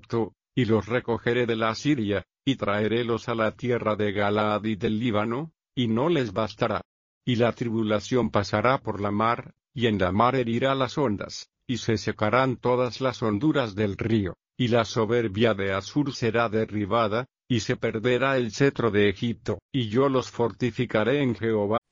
Egipto, y los recogeré de la Siria, y traerélos a la tierra de Galaad y del Líbano, y no les bastará. Y la tribulación pasará por la mar, y en la mar herirá las ondas, y se secarán todas las honduras del río, y la soberbia de Asur será derribada, y se perderá el cetro de Egipto, y yo los fortificaré en Jehová.